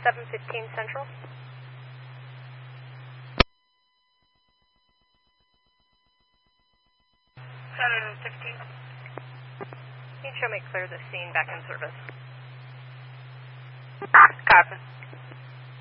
715 Central. Need to show me clear the scene back in service. Copy.